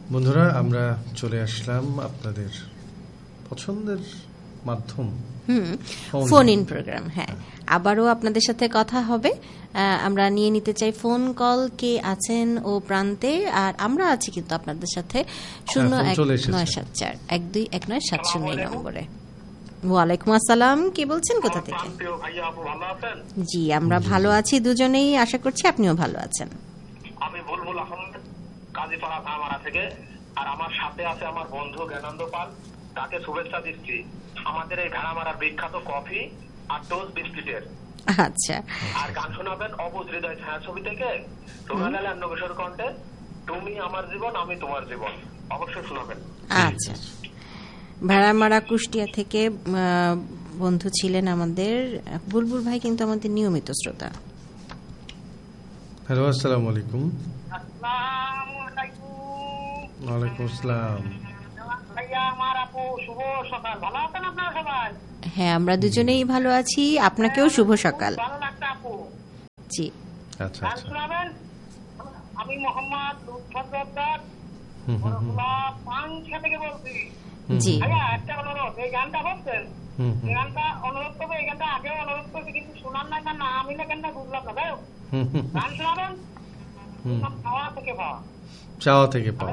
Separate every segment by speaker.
Speaker 1: বন্ধুরা, আমরা চলে আসলাম আপনাদের পছন্দের মাধ্যম
Speaker 2: ফোন ইন প্রোগ্রাম। হ্যাঁ, আবারও আপনাদের সাথে কথা হবে। আমরা নিয়ে নিতে চাই ফোন কল। কে আছেন ও প্রান্তে? আর আমরা আছি কিন্তু আপনাদের সাথে 01974121970 নম্বরে। ওয়ালাইকুম আসসালাম, কে বলছেন, কোথা থেকে? জি, আমরা ভালো আছি দুজনেই, আশা করছি আপনিও ভালো আছেন।
Speaker 3: আমি বুলবুল আহমেদ, কাজীপাড়া ধামারা থেকে। আর আমার সাথে আছে আমার বন্ধু জ্ঞানানন্দ পাল, তাকে শুভেচ্ছা দিচ্ছি আমাদের এই ঘাড়ামারার বিখ্যাত কফি আর টোস্ট বিস্কিটের।
Speaker 2: আচ্ছা,
Speaker 3: আর গান শোনাবেন অবুজ হৃদয় ছায়াছবি থেকে সোনালাল নগেশ্বর কণ্ঠে তুমি আমার জীবন আমি তোমার জীবন, অবশ্যই শোনাবেন।
Speaker 2: আচ্ছা, ভাড়ামারা কুষ্টিয়া থেকে বন্ধু ছিলেন আমাদের বুলবুল ভাই, কিন্তু আমাদের নিয়মিত শ্রোতা।
Speaker 1: হ্যালো, আসসালামু আলাইকুম। ওয়ালাইকুম আসসালাম।
Speaker 2: হ্যাঁ, আমরা দুজনেই ভালো আছি, আপনাকেও শুভ সকাল। জি,
Speaker 1: আচ্ছা আচ্ছা।
Speaker 3: আমি মোহাম্মদ থেকে বলছি।
Speaker 2: জি,
Speaker 3: একটা অনুরোধ, এই গানটা বলছেন, এই গানটা অনুরোধ করবো, এই গানটা আগেও অনুরোধ করছি কিন্তু শোনার না, গান না আমি না, গানটা বুঝলাম না। তাই গান শোনাবেন চাওয়া থেকে পাওয়া,
Speaker 1: চাওয়া থেকে পাওয়া।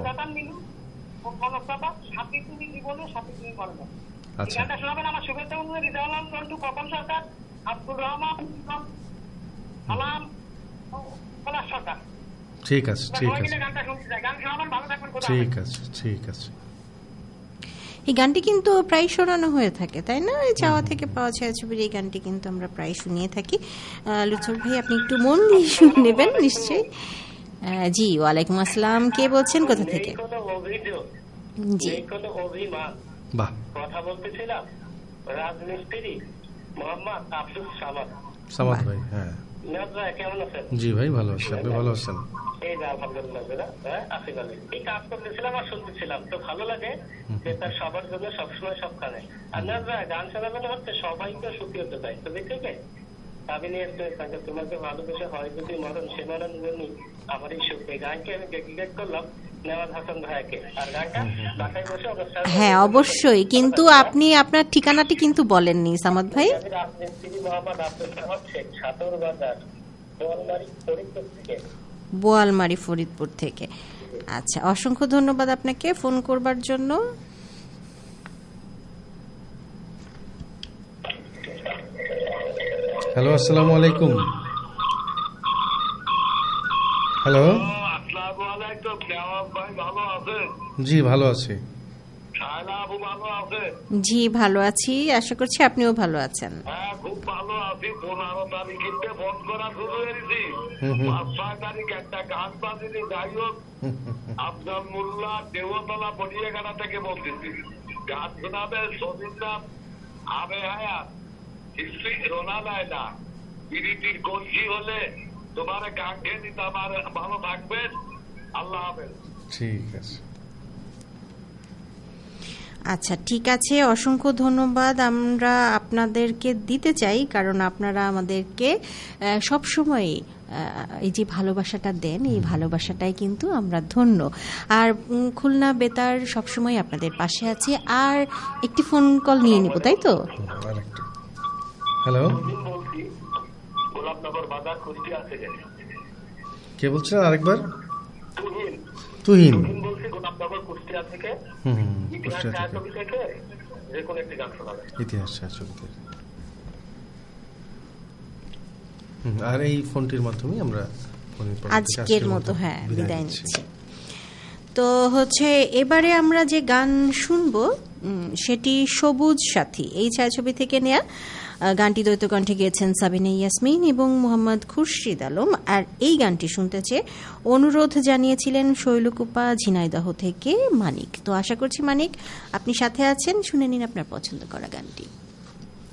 Speaker 3: সাথী তুমি জীবনে সাথী তুমি করো।
Speaker 1: আচ্ছা,
Speaker 3: গানটা শোনাবেন আমার শুভেচ্ছা বন্ধু রিজাউল মন্টু, কখন সরকার, আব্দুর রহমান, সালাম, পলাশ সরকার।
Speaker 1: ঠিক আছে ঠিক আছে
Speaker 3: গানটা শুনতে চাই, গান শোনাবেন, ভালো থাকবেন।
Speaker 1: ঠিক আছে ঠিক আছে।
Speaker 2: এই গানটি কিন্তু প্রায় শোনানো হয়ে থাকে, তাই না? এই চাওয়া থেকে পাওয়া ছায়াছবির এই গানটি কিন্তু আমরা প্রায় শুনিয়ে থাকি। লুৎফর ভাই, আপনি একটু মন দিয়ে শুনে নেবেন নিশ্চয়ই। জি, ওয়ালাইকুম আসসালাম, কে বলছেন, কোথা থেকে? জি,
Speaker 1: বাহ,
Speaker 3: কথা বলতেছিলাম রাজমিস্ত্রি মোহাম্মদ আব্দুল সামাদ।
Speaker 1: সামাদ ভাই। হ্যাঁ,
Speaker 3: কেমন আছেন?
Speaker 1: জি ভাই, ভালো আছি, আপনি ভালো আছেন?
Speaker 3: এই যে আলহামদুলিল্লাহ, আশিক আলী। এই কাজ করতেছিলাম আর শুনতেছিলাম, তো ভালো লাগে যে তার সবার জন্য সবসময় সবখানে। আর না গান শোনাবেন হচ্ছে সবাইকে সুখী হতে চাই, তুমি ঠিক আছে? আমি নিয়ে এসে তোমাকে ভালোবেসে হয় যদি মরণ, সে মরণ গুনি আমার এই সুখ। এই গানকে আমি ডেডিকেট করলাম নেওয়াজ হাসান ভাইকে। আর গানটা বাসায় বসে অবস্থা।
Speaker 2: হ্যাঁ অবশ্যই, কিন্তু আপনি আপনার ঠিকানাটি কিন্তু বলেননি সামাদ ভাই।
Speaker 3: রাজমিস্ত্রি মোহাম্মদ আব্দুল সামাদ শেখ, সাতর বাজার, বোয়ালমারী, ফরিদপুর থেকে।
Speaker 2: বোয়ালমারী, ফরিদপুর থেকে। আচ্ছা, অসংখ্য ধন্যবাদ আপনাকে ফোন করবার জন্য।
Speaker 1: হ্যালো, আসসালামু আলাইকুম। হ্যালো, জি ভালো আছি।
Speaker 2: জি ভালো আছি, আশা করছি আপনিও ভালো আছেন।
Speaker 3: হ্যাঁ, খুব ভালো আছি। 15 তারিখে ফোন করা শুরু হয়েছি, 5-6 তারিখ একটা গান বাজিনি। যাই হোক, আফজাল মোল্লা দেওতলা বড়িয়াঘাটা থেকে বলতেছি, গান শোনাবে সবিন্দাম আবে হায়াত রোনা লায়লা পিরিতির কলসি হলে তোমার গান খেয়ে দিতে। আমার ভালো থাকবেন, আল্লাহ হাফেজ।
Speaker 1: ঠিক আছে।
Speaker 2: আচ্ছা, ঠিক আছে, অসংখ্য ধন্যবাদ আমরা আপনাদেরকে দিতে চাই, কারণ আপনারা আমাদেরকে সবসময় এই যে ভালোবাসাটা দেন, এই ভালোবাসাটাই কিন্তু আমরা ধন্য। আর খুলনা বেতার সবসময় আপনাদের পাশে আছে। আর একটি ফোন কল নিয়ে নিব, তাই তো?
Speaker 1: হ্যালো,
Speaker 3: গোলাপনগর বাজার, কুষ্টিয়া থেকে।
Speaker 1: কে বলছেন আরেকবার? তুহিন
Speaker 3: বলছি, গোলাপনগর কুষ্টিয়া থেকে।
Speaker 1: কুষ্টিয়া থেকে
Speaker 3: যে কোনো একটি গান শোনাবে,
Speaker 1: ইতিহাস ছায়াছবি থেকে। আর এই ফোনটির মাধ্যমে আমরা
Speaker 2: আজকের মতো বিদায় নিচ্ছি। তো এবারে আমরা যে গান শুনবো সেটি সবুজ সাথী, এই ছায়াছবি থেকে নেয়া। গানটি দ্বৈত কণ্ঠে গেয়েছেন সাবিনা ইয়াসমিন এবং মোহাম্মদ খুরশিদ আলম। আর এই গানটি শুনতে চেয়ে অনুরোধ জানিয়েছিলেন শৈলকুপা, ঝিনাইদহ থেকে মানিক। তো আশা করছি মানিক আপনি সাথে আছেন, শুনে নিন আপনার পছন্দ করা গানটি।